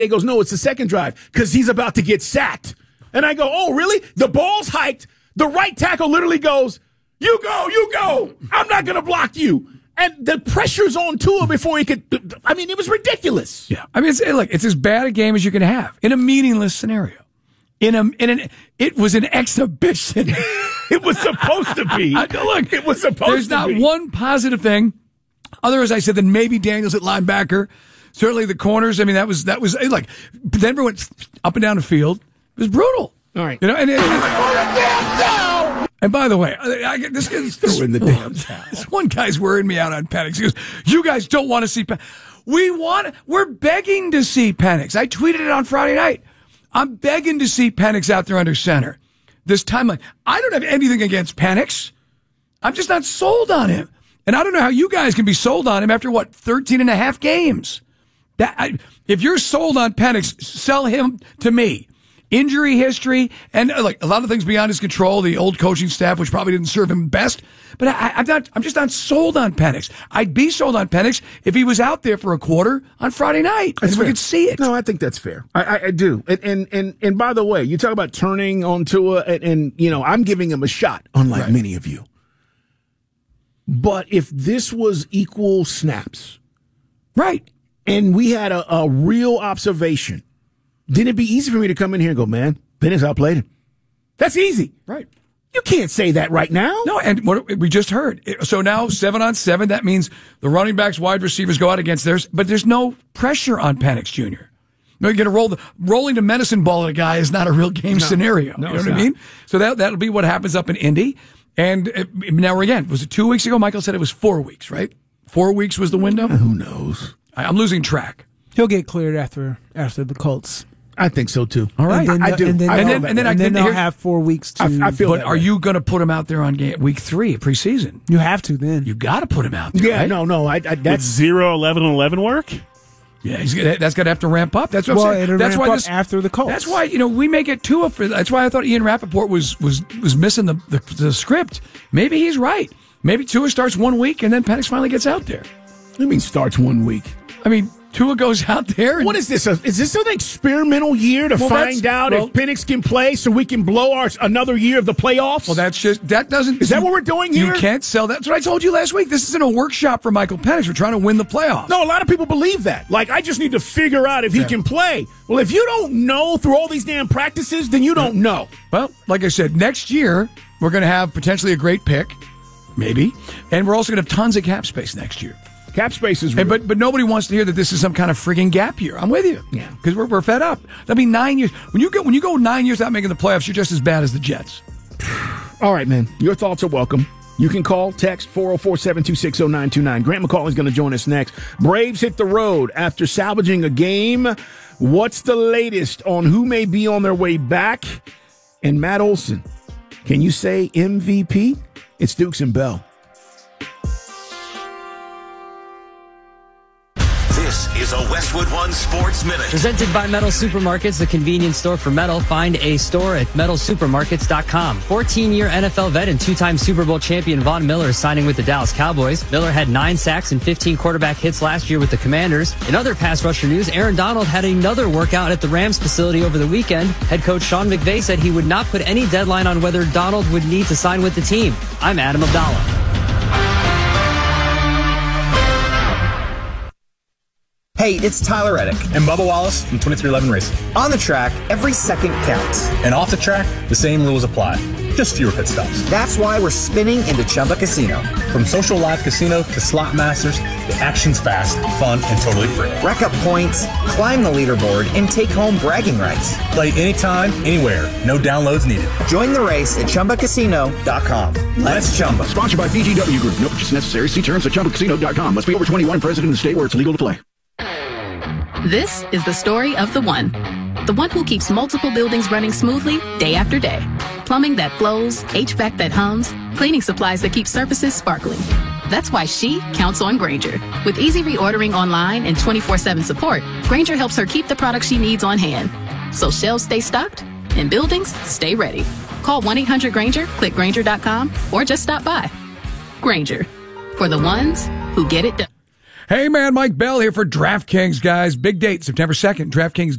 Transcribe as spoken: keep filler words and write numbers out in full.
He goes, no, it's the second drive because he's about to get sacked. And I go, oh, really? The ball's hiked. The right tackle literally goes, you go, you go. I'm not going to block you. And the pressure's on Tua before he could. I mean, it was ridiculous. Yeah. I mean, it's, look, it's as bad a game as you can have in a meaningless scenario. In a, in an, it was an exhibition. It was supposed to be. Look, it was supposed there's to not be. one positive thing. Other, as I said, than maybe Daniels at linebacker. Certainly the corners. I mean, that was, that was like, Denver went up and down the field. It was brutal. All right. You know, and, and, and, and by the way, I, I, this, this, this, in the damn towel. This one guy's worrying me out on Penix. He goes, you guys don't want to see Penix. We want, we're begging to see Penix. I tweeted it on Friday night. I'm begging to see Penix out there under center. This time, like, I don't have anything against Penix. I'm just not sold on him. And I don't know how you guys can be sold on him after, what, thirteen and a half games. That I, if you're sold on Penix, sell him to me. Injury history, and uh, like a lot of things beyond his control, the old coaching staff, which probably didn't serve him best. But I, I'm not, I'm just not sold on Penix. I'd be sold on Penix if he was out there for a quarter on Friday night. If we could see it. No, I think that's fair. I, I, I do. And, and, and, and by the way, you talk about turning on Tua, and, and you know, I'm giving him a shot, unlike Right. many of you. But if this was equal snaps, Right. and we had a, a real observation, then it'd be easy for me to come in here and go, man, Penix outplayed him. That's easy. Right. You can't say that right now. No, and what we just heard. So now seven on seven, that means the running backs, wide receivers go out against theirs, but there's no pressure on Penix Junior No, you're going to roll the, rolling the medicine ball at a guy is not a real game No. scenario. No, you know it's what I not. mean? So that, that'll be what happens up in Indy. And uh, now again, was it two weeks ago? Michael said it was four weeks, right? Four weeks was the window? Who knows? I, I'm losing track. He'll get cleared after after the Colts. I think so too. All right. And then, I do. And then, I and feel then, that and then, way. and then Here- they'll have four weeks to. I, I feel But that are way. you going to put him out there on game, week three, preseason? You have to then. You got to put him out there. Yeah, right? no, no. I, I Would that's zero, eleven, and eleven work? Yeah, he's, that's going to have to ramp up. That's what Well, I'm saying. it'll That's ramp why up this, after the Colts. That's why, you know, we may get Tua for. That's why I thought Ian Rappaport was was was missing the, the the script. Maybe he's right. Maybe Tua starts one week and then Penix finally gets out there. What do you mean starts one week? I mean, Tua goes out there. And, What is this? A, is this an experimental year to Well, find that's- out well- if Penix can play so we can blow our another year of the playoffs? Well, that's just that doesn't. Is that what we're doing You here? can't sell that. That's what I told you last week. This isn't a workshop for Michael Penix. We're trying to win the playoffs. No, a lot of people believe that. Like, I just need to figure out if he Yeah. can play. Well, if you don't know through all these damn practices, then you don't know. Well, like I said, next year we're going to have potentially a great pick, maybe, and we're also going to have tons of cap space next year. Cap space is real. And, but but nobody wants to hear that this is some kind of frigging gap year. I'm with you. Yeah. Because we're, we're fed up. That'll be nine years. When you go when you go nine years without making the playoffs, you're just as bad as the Jets. All right, man. Your thoughts are welcome. You can call, text four oh four, seven two six, oh nine two nine. Grant McCall is going to join us next. Braves hit the road after salvaging a game. What's the latest on who may be on their way back? And Matt Olson, can you say M V P? It's Dukes and Bell. This is a Westwood One Sports Minute. Presented by Metal Supermarkets, the convenience store for metal. Find a store at metal supermarkets dot com. fourteen-year N F L vet and two-time Super Bowl champion Von Miller is signing with the Dallas Cowboys. Miller had nine sacks and fifteen quarterback hits last year with the Commanders. In other pass rusher news, Aaron Donald had another workout at the Rams facility over the weekend. Head coach Sean McVay said he would not put any deadline on whether Donald would need to sign with the team. I'm Adam Abdallah. Hey, it's Tyler Reddick. And Bubba Wallace from twenty-three eleven Racing. On the track, every second counts. And off the track, the same rules apply. Just fewer pit stops. That's why we're spinning into Chumba Casino. From social live casino to slot masters, the action's fast, fun, and totally free. Rack up points, climb the leaderboard, and take home bragging rights. Play anytime, anywhere. No downloads needed. Join the race at chumba casino dot com. Let's Chumba. Sponsored by B G W Group. No purchase necessary. See terms at chumba casino dot com. Must be over twenty-one, present in the state where it's legal to play. This is the story of the one. The one who keeps multiple buildings running smoothly day after day. Plumbing that flows, H V A C that hums, cleaning supplies that keep surfaces sparkling. That's why she counts on Grainger. With easy reordering online and twenty-four seven support, Grainger helps her keep the products she needs on hand. So shelves stay stocked and buildings stay ready. Call one eight hundred Grainger, click Grainger dot com, or just stop by. Grainger, for the ones who get it done. Hey, man, Mike Bell here for DraftKings, guys. Big date, September second. DraftKings